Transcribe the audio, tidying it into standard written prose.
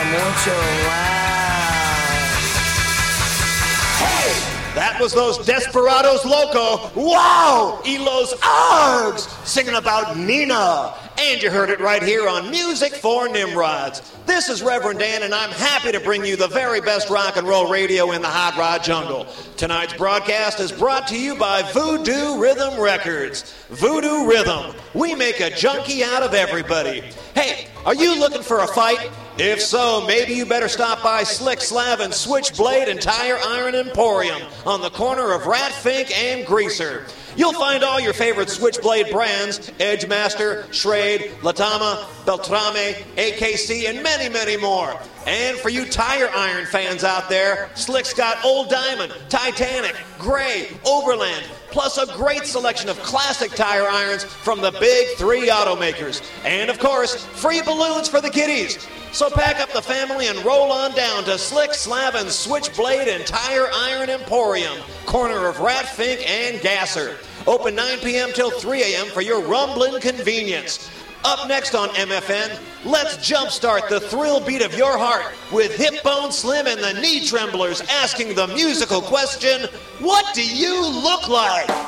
mucho wow. Hey, that was those Desperados Loco, wow, y los Args, singing about Nina. And you heard it right here on Music for Nimrods. This is Reverend Dan, and I'm happy to bring you the very best rock and roll radio in the hot rod jungle. Tonight's broadcast is brought to you by Voodoo Rhythm Records. Voodoo Rhythm. We make a junkie out of everybody. Hey, are you looking for a fight? If so, maybe you better stop by Slick Slab and Switchblade and Tire Iron Emporium on the corner of Rat Fink and Greaser. You'll find all your favorite Switchblade brands, Edgemaster, Schrade, Latama, Beltrame, AKC, and many, many more. And for you tire iron fans out there, Slick's got Old Diamond, Titanic, Gray, Overland, plus a great selection of classic tire irons from the big three automakers. And of course, free balloons for the kiddies. So pack up the family and roll on down to Slick Slab and Switchblade and Tire Iron Emporium, corner of Rat Fink and Gasser. Open 9 p.m. till 3 a.m. for your rumbling convenience. Up next on MFN, let's jumpstart the thrill beat of your heart with Hip Bone Slim and the Knee Tremblers asking the musical question, what do you look like?